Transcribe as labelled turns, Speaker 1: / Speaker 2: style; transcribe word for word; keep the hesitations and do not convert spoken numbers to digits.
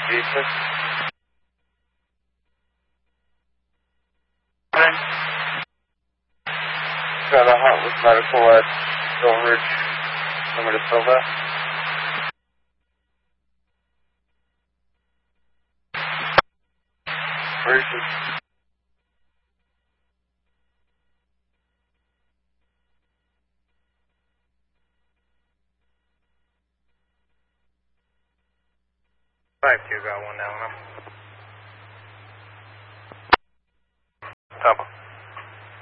Speaker 1: Jesus. Got a hot with medical at Silveridge, number to Silva. Where is this?
Speaker 2: five two got one down. Tampa.